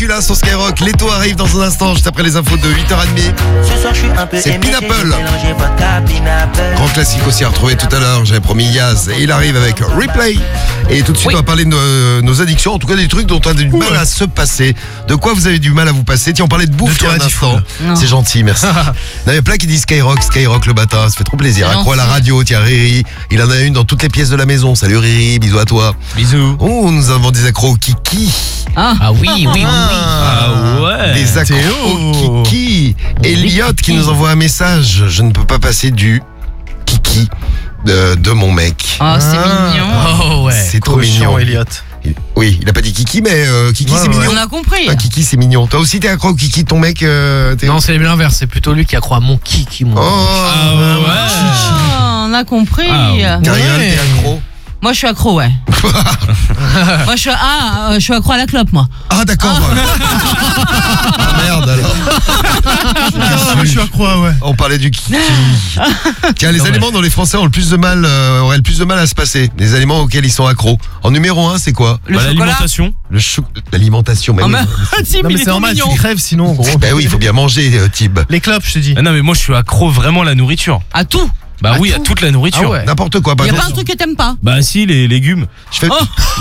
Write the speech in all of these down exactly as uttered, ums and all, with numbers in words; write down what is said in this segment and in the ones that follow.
Angela sur Skyrock. Leto arrive dans un instant, juste après les infos de huit heures trente. C'est Pineapple. Grand classique aussi à retrouver tout à l'heure. J'avais promis Yaz et il arrive avec Replay. Et tout de suite, oui. On va parler de nos, nos addictions, en tout cas des trucs dont on a du mal ouais. à se passer. De quoi vous avez du mal à vous passer? Tiens, on parlait de bouffe il y a un instant. C'est gentil, merci. Il y en a plein qui disent Skyrock, Skyrock le matin, ça fait trop plaisir. Accro à la radio, tiens Riri, il en a une dans toutes les pièces de la maison. Salut Riri, bisous à toi. Bisous. Oh, nous avons des accros au Kiki. Ah, ah oui, oui, oui, oui. Ah ouais. Des accros au Kiki. Elliot qui nous envoie un message. Je ne peux pas passer du Kiki de, de mon mec. Oh, c'est ah. mignon. Oh ouais. C'est trop mignon, Elliot. Oui, il a pas dit Kiki, mais euh, Kiki ouais, c'est ouais. mignon. On a compris. Ah, Kiki c'est mignon. Toi aussi t'es accro au Kiki, ton mec euh, t'es... Non, c'est l'inverse, c'est plutôt lui qui accro à mon Kiki, moi. Oh, ah, ouais. Oh, on a compris. Ah, Karine, ouais. T'es accro? Moi je suis accro, ouais. Moi je suis, ah, je suis accro à la clope, moi. Ah d'accord. Ah, ah merde alors. Ah, je suis accro, ouais. On parlait du Kiki. Tiens, les non, aliments ouais. dont les Français ont le plus de mal, euh, auraient le plus de mal à se passer. Les aliments auxquels ils sont accros. En numéro un, c'est quoi? Le bah, l'alimentation. Le chou... L'alimentation, mais, oh, oui. mais... si, non, mais c'est normal, tu crèves sinon, gros. Ben oui, il faut bien manger, euh, Tib. Les clopes, je te dis. Ah non, mais moi je suis accro vraiment à la nourriture. À tout? Bah à oui, tout. À toute la nourriture. Ah ouais. N'importe quoi. Il y a pas un truc que t'aimes pas? Bah si, les légumes. Je fais... oh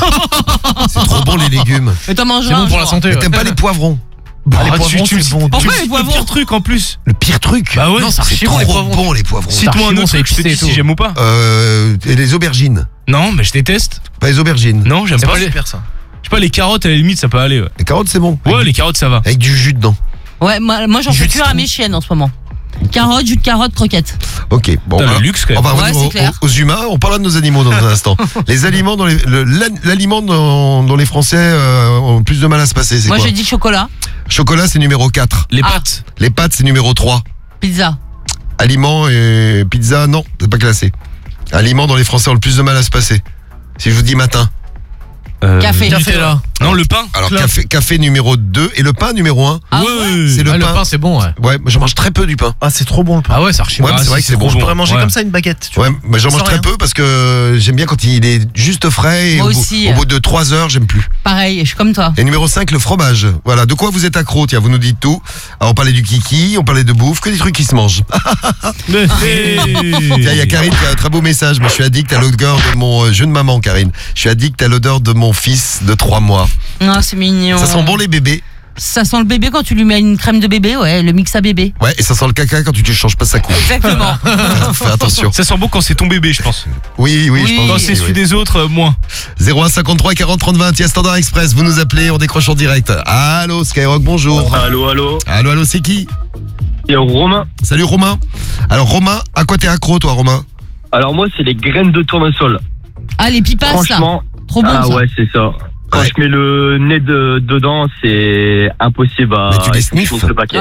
c'est trop bon les légumes. Mais t'en manges c'est bon pour la santé. Mais ouais. t'aimes pas les poivrons? Bah, les poivrons, tu, c'est bon. Pourquoi les poivrons? Le pire truc en plus. Le pire truc? Bah ouais, non, c'est trop bon, bon les poivrons. Cite-moi un autre truc, je te dis si j'aime ou pas. Euh, les aubergines. Non, mais je déteste. Pas les aubergines. Non, j'aime pas. C'est super ça. Je sais pas, les carottes à la limite ça peut aller. Ouais. Les carottes c'est bon. Ouais, les carottes ça va. Avec du jus dedans. Ouais, moi, moi j'en fais plus à mes chiennes en ce moment. Carottes, jus de carotte, croquettes. Ok, bon. T'as le luxe quand même. On va ouais, revenir aux, aux humains. On parlera de nos animaux dans un instant. Les aliments dont les, le, l'aliment dont, dont les Français euh, ont plus de mal à se passer, c'est moi, quoi? Moi j'ai dit chocolat. Chocolat c'est numéro quatre. Les ah. pâtes. Les pâtes c'est numéro trois. Pizza. Aliments et pizza, non, c'est pas classé. Aliments dont les Français ont le plus de mal à se passer. Si je vous dis matin. Euh, café. Café là. Non, le pain. Alors café, café numéro deux et le pain numéro un. Ah ouais, ouais. C'est le, ah, pain. le pain, c'est bon, ouais. Ouais, je mange très peu du pain. Ah, c'est trop bon le pain. Ah ouais, c'est archi ouais, bon. c'est vrai que c'est bon. Je pourrais manger ouais. comme ça une baguette. Tu ouais, vois. mais j'en mange très rien. peu parce que j'aime bien quand il est juste frais et moi au, aussi. Bout, au bout de trois heures, j'aime plus. Pareil, je suis comme toi. Et numéro cinq, le fromage. Voilà, de quoi vous êtes accro? Tiens, vous nous dites tout. Alors, on parlait du kiki, on parlait de bouffe, que des trucs qui se mangent. Tiens, il y a Karine qui a un très beau message. Moi, je suis addict à l'odeur de mon euh, jeune maman, Karine. Je suis addict à l'odeur de mon fils de trois mois. Non, c'est mignon. Ça sent bon les bébés? Ça sent le bébé quand tu lui mets une crème de bébé, ouais, le mix à bébé. Ouais, et ça sent le caca quand tu ne changes pas sa couche. Exactement. Fais attention. Ça sent bon quand c'est ton bébé, je pense. Oui, oui, oui. je pense. Quand c'est oui, celui oui. des autres, euh, moins. zéro un cinquante-trois quarante trente vingt, il y a Standard Express, vous nous appelez, on décroche en direct. Allô, Skyrock, bonjour. Allô, allô. Allô, allô, c'est qui? C'est Romain. Salut Romain. Alors Romain, à quoi t'es accro toi Romain? Alors moi, c'est les graines de tournesol. Ah, les pipas, franchement, ça. Trop bon, ah ça. ouais, c'est ça. Quand ouais. je mets le nez de, dedans, c'est impossible à... Mais tu les sniffes le paquet.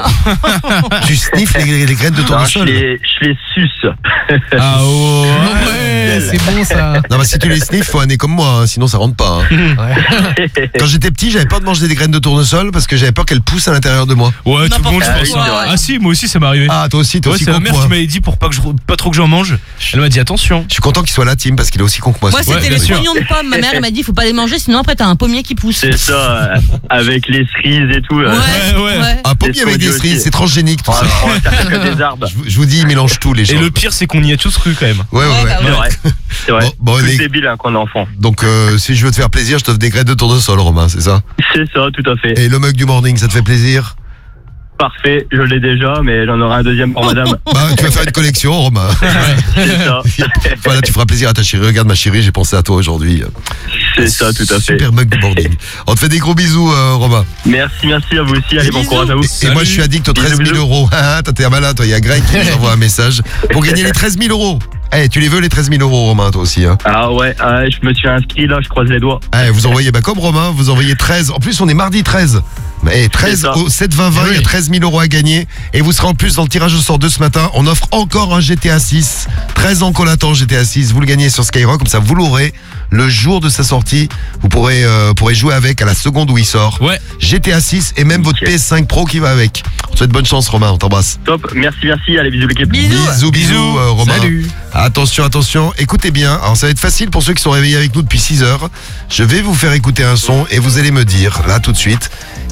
Tu sniffes les, les graines de tournesol? Non, je les, je les suce. Ah ouais, c'est bon ça. Non, bah si tu les sniffes, faut un nez comme moi, hein, sinon ça rentre pas. Hein. Ouais. Quand j'étais petit, j'avais peur de manger des graines de tournesol parce que j'avais peur qu'elles poussent à l'intérieur de moi. Ouais, tout le monde, je ah, pense. oui, Ah, ah si, moi aussi, ça m'est arrivé. Ah, toi aussi, toi ouais, aussi. C'est ma mère qui m'avait dit pour pas, que je, pas trop que j'en mange. Elle m'a dit attention. Je suis content qu'il soit là, Tim, parce qu'il est aussi con que moi. Moi, c'était ouais, les sûr. poignons de pommes. Ma mère, elle m'a dit, faut pas les manger, sinon après, t'as un pommier qui pousse. C'est ça, euh, avec les cerises et tout. Ouais, euh. ouais. ouais. Un pommier avec des cerises, c'est transgénique tout Oh, ça. non, ça fait que des arbres. Je, je vous dis, ils mélangent tout les gens. Et le pire, c'est qu'on y a tous cru quand même. Ouais, ouais, ouais. Ouais, bah C'est vrai. C'est vrai. Bon, bon, Plus les- débile hein, qu'on est enfant. Donc, euh, si je veux te faire plaisir, je t'offre des graines de tournesol, Romain, c'est ça? C'est ça, tout à fait. Et le mug du morning, ça te fait plaisir? Parfait, je l'ai déjà, mais j'en aurai un deuxième pour madame. Bah, tu vas faire une collection, Romain. C'est ça. Voilà, tu feras plaisir à ta chérie. Regarde ma chérie, j'ai pensé à toi aujourd'hui. C'est ça, tout à fait. Super mug du morning. On te fait des gros bisous, euh, Romain. Merci, merci à vous aussi. Allez, bon Bisous. courage à vous. Et moi, je suis addict aux treize mille euros. Ah, toi, t'es un malin, toi. Il y a Greg qui nous envoie un message pour gagner les treize mille euros. Eh, tu les veux, les treize mille euros, Romain, toi aussi, hein? Ah ouais, ah, je me suis inscrit là, je croise les doigts. Eh, vous envoyez, bah, comme Romain, vous envoyez treize. En plus, on est mardi treize. Eh, treize au sept vingt vingt, il y a treize mille euros à gagner. Et vous serez en plus dans le tirage au sort de ce matin. On offre encore un G T A six. treize ans qu'on l'attend, G T A six. Vous le gagnez sur Skyrock, comme ça, vous l'aurez le jour de sa sortie. Vous pourrez, euh, pourrez jouer avec à la seconde où il sort. Ouais. G T A six et même votre Ok. P S cinq Pro qui va avec. On te souhaite bonne chance, Romain. On t'embrasse. Top, merci, merci. Allez, bisous l'équipe. Bisous. Bisous, bisous, euh, Romain. Salut. Attention, attention, écoutez bien. Alors ça va être facile pour ceux qui sont réveillés avec nous depuis six heures. Je vais vous faire écouter un son et vous allez me dire, là tout de suite,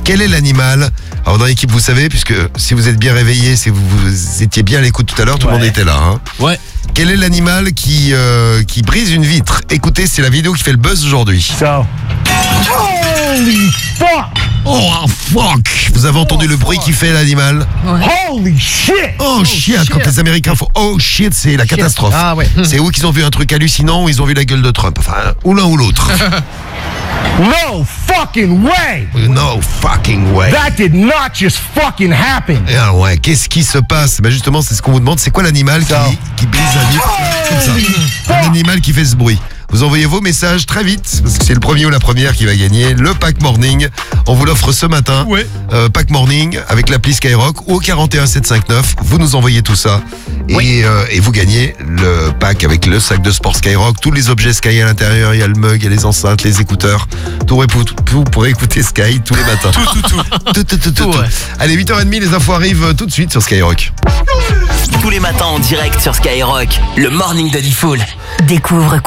Quel est l'animal? Alors dans l'équipe, vous savez, puisque si vous êtes bien réveillé, si vous, vous étiez bien à l'écoute tout à l'heure, tout le Ouais. monde était là. Hein. Ouais. Quel est l'animal qui, euh, qui brise une vitre? Écoutez, c'est la vidéo qui fait le buzz aujourd'hui. So, holy fuck! Oh fuck! Vous avez entendu le bruit qui fait l'animal? Holy shit! Oh shit! Quand les Américains font oh shit, c'est la catastrophe. Ah ouais. C'est où qu'ils ont vu un truc hallucinant ou ils ont vu la gueule de Trump? Enfin, ou l'un ou l'autre. No fucking way! No fucking way. That did not just fucking happen! Et ah ouais, qu'est-ce qui se passe? Ben justement, c'est ce qu'on vous demande. C'est quoi l'animal qui, qui brise la vitre comme ça? Un animal qui fait ce bruit. Vous envoyez vos messages très vite, parce que c'est le premier ou la première qui va gagner le pack morning. On vous l'offre ce matin. Ouais. Euh, pack morning avec l'appli Skyrock ou au quarante et un sept cent cinquante-neuf. Vous nous envoyez tout ça. Et, Oui. euh, et vous gagnez le pack avec le sac de sport Skyrock, tous les objets Sky à l'intérieur. Il y a le mug, il y a les enceintes, les écouteurs. Tout, pour, tout pour écouter Sky tous les matins. Tout, tout, tout. Tout, tout, tout, tout, Tout, tout. ouais. Allez, huit heures trente, les infos arrivent tout de suite sur Skyrock. Tous les matins en direct sur Skyrock, le morning de Diffoul. Découvre